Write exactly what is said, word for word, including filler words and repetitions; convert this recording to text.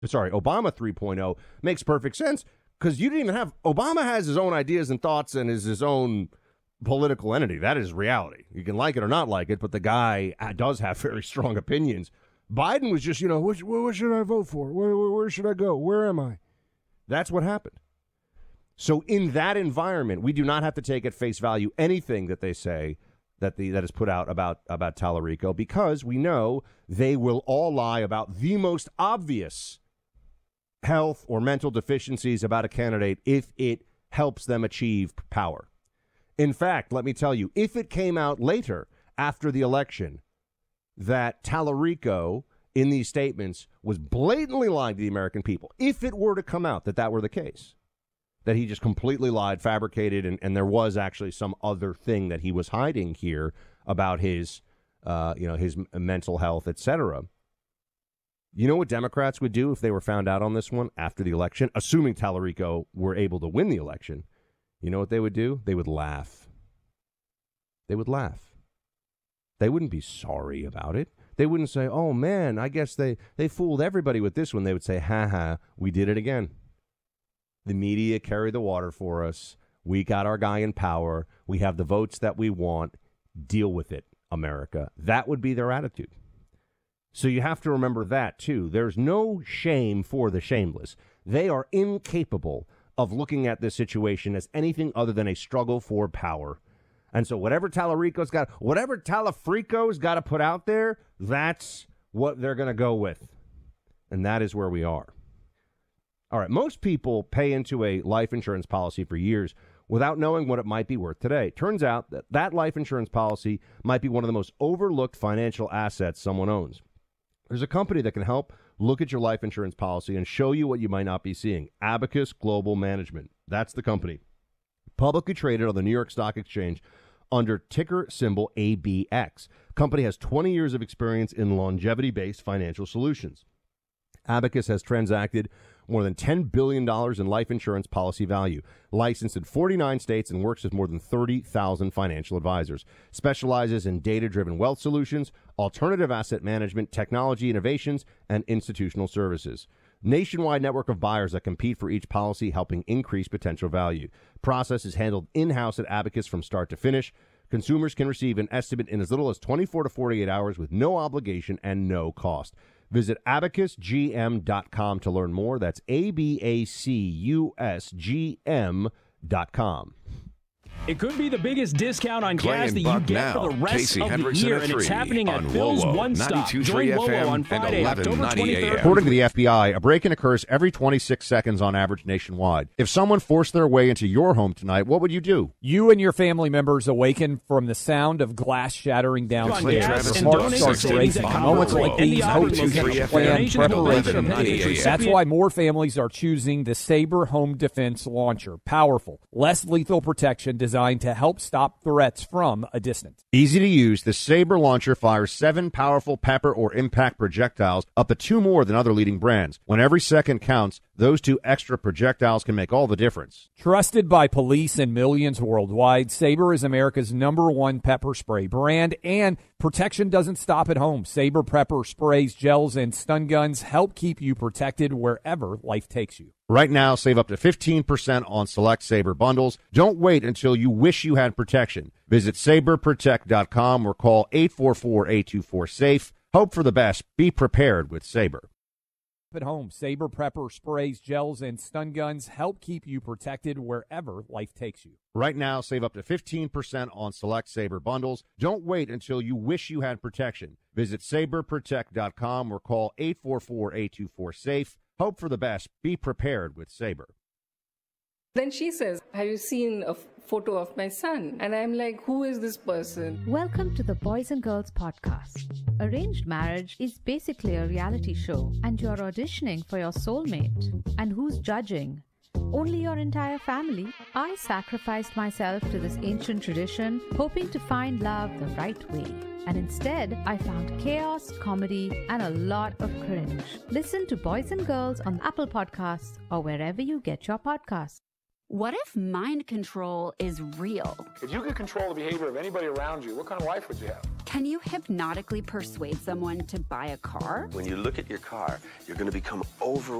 sorry, Obama three point oh makes perfect sense because you didn't even have, Obama has his own ideas and thoughts and is his own political entity. That is reality. You can like it or not like it, but the guy does have very strong opinions. Biden was just, you know, what, what should I vote for? Where, where, where should I go? Where am I? That's what happened. So in that environment, we do not have to take at face value anything that they say that the that is put out about, about Tallarico, because we know they will all lie about the most obvious health or mental deficiencies about a candidate if it helps them achieve power. In fact, let me tell you, if it came out later after the election that Tallarico in these statements was blatantly lying to the American people, if it were to come out that that were the case, that he just completely lied, fabricated, and, and there was actually some other thing that he was hiding here about his, uh, you know, his mental health, et cetera. You know what Democrats would do if they were found out on this one after the election, assuming Tallarico were able to win the election? You know what they would do? They would laugh. They would laugh. They wouldn't be sorry about it. They wouldn't say, oh, man, I guess they, they fooled everybody with this one. They would say, ha ha, we did it again. The media carried the water for us. We got our guy in power. We have the votes that we want. Deal with it, America. That would be their attitude. So you have to remember that, too. There's no shame for the shameless. They are incapable of looking at this situation as anything other than a struggle for power. And so whatever Tallarico's got, whatever Tallafrico's got to put out there, that's what they're going to go with. And that is where we are. All right, most people pay into a life insurance policy for years without knowing what it might be worth today. Turns out that that life insurance policy might be one of the most overlooked financial assets someone owns. There's a company that can help look at your life insurance policy and show you what you might not be seeing. Abacus Global Management. That's the company. Publicly traded on the New York Stock Exchange under ticker symbol A B X. Company has twenty years of experience in longevity-based financial solutions. Abacus has transacted more than ten billion dollars in life insurance policy value, licensed in forty-nine states, and works with more than thirty thousand financial advisors. Specializes in data-driven wealth solutions, alternative asset management, technology innovations, and institutional services. Nationwide network of buyers that compete for each policy, helping increase potential value. Process is handled in-house at Abacus from start to finish. Consumers can receive an estimate in as little as twenty-four to forty-eight hours with no obligation and no cost. Visit abacus g m dot com to learn more. That's A B A C U S G M dot com. It could be the biggest discount on Clay gas and that you Buck get now. for the rest Casey of the Hendrickson year, at and it's three happening at on Phil's Wolo, One Stop. ninety-two point Join three Wolo F M on and Friday, eleven October ninety A M. twenty-third. According to the F B I, a break-in occurs every twenty-six seconds on average nationwide. If someone forced their way into your home tonight, what would you do? You and your family members awaken from the sound of glass shattering downstairs. Travis Your heart and starts Donate racing. savings Moments at like Copper these Roll, help you ninety-two point three get F M plan and preparation eleven ninety A M. That's why more families are choosing the Sabre Home Defense Launcher. Powerful, less lethal protection designed to help stop threats from a distance. Easy to use, the Sabre launcher fires seven powerful pepper or impact projectiles, up to two more than other leading brands. When every second counts, those two extra projectiles can make all the difference. Trusted by police and millions worldwide, Sabre is America's number one pepper spray brand, and protection doesn't stop at home. Sabre pepper sprays, gels, and stun guns help keep you protected wherever life takes you. Right now, save up to fifteen percent on select Sabre bundles. Don't wait until you wish you had protection. Visit sabre protect dot com or call eight four four, eight two four, SAFE. Hope for the best. Be prepared with Sabre. At home, Sabre pepper sprays, gels, and stun guns help keep you protected wherever life takes you. Right now, save up to fifteen percent on select Sabre bundles. Don't wait until you wish you had protection. Visit sabre protect dot com or call eight four four, eight two four, SAFE. Hope for the best. Be prepared with Sabre. Then she says, have you seen a f- photo of my son? And I'm like, who is this person? Welcome to the Boys and Girls Podcast. Arranged marriage is basically a reality show, and you're auditioning for your soulmate. And who's judging? Only your entire family. I sacrificed myself to this ancient tradition, hoping to find love the right way. And instead, I found chaos, comedy, and a lot of cringe. Listen to Boys and Girls on Apple Podcasts or wherever you get your podcasts. What if mind control is real? If you could control the behavior of anybody around you, what kind of life would you have? Can you hypnotically persuade someone to buy a car? When you look at your car, you're going to become over